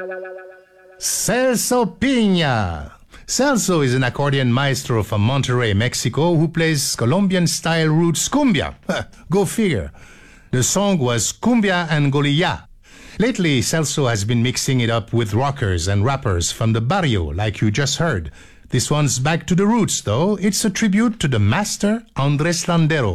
Celso Piña. Celso is an accordion maestro from Monterrey, Mexico, who plays Colombian-style roots cumbia. Go figure. The song was Cumbia Angolilla. Lately, Celso has been mixing it up with rockers and rappers from the barrio, like you just heard. This one's back to the roots, though. It's a tribute to the master, Andres Landero.